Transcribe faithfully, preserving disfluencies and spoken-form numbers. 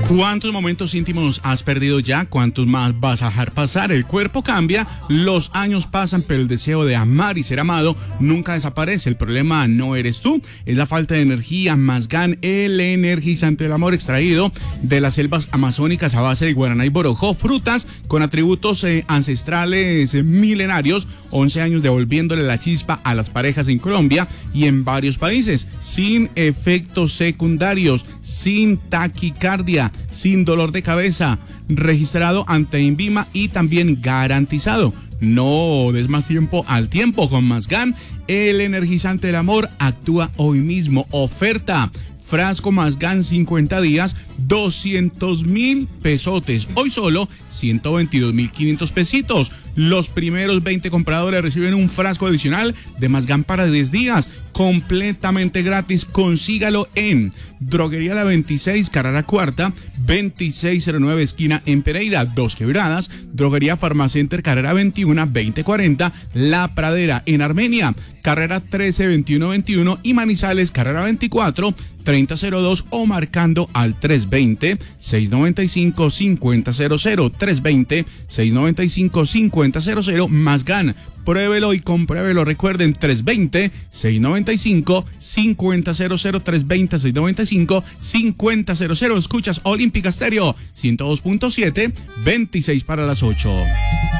¿Cuántos momentos íntimos has perdido ya? ¿Cuántos más vas a dejar pasar? El cuerpo cambia, los años pasan, pero el deseo de amar y ser amado nunca desaparece. El problema no eres tú, es la falta de energía. Mazgán, el energizante del amor, extraído de las selvas amazónicas a base de guaraná y borojó, frutas con atributos eh, ancestrales eh, milenarios. once años devolviéndole la chispa a las parejas en Colombia y en varios países, sin efectos secundarios, sin taquicardia, sin dolor de cabeza, registrado ante INVIMA y también garantizado. No des más tiempo al tiempo con Mazgán, el energizante del amor. Actúa hoy mismo. Oferta: frasco Mazgán cincuenta días, doscientos mil pesotes. Hoy solo ciento veintidós mil quinientos pesitos. Los primeros veinte compradores reciben un frasco adicional de Mazgán para diez días, completamente gratis. Consígalo en Droguería La veintiséis, Carrera Cuarta, veintiséis cero nueve, esquina en Pereira, Dos Quebradas. Droguería Farmacenter, Carrera veintiuno, veinte cuarenta, La Pradera. En Armenia, Carrera trece, veintiuno veintiuno y Manizales, Carrera veinticuatro, treinta cero dos, o marcando al tres veinte, seiscientos noventa y cinco, cincuenta cero cero, tres veinte, seiscientos noventa y cinco, cincuenta cero cero. Mazgán, pruébelo y compruébelo. Recuerden, tres veinte, seiscientos noventa y cinco, cincuenta cero cero, tres veinte, seiscientos noventa y cinco, cincuenta cero cero. Escuchas Olímpica Estéreo ciento dos punto siete, veintiséis para las ocho.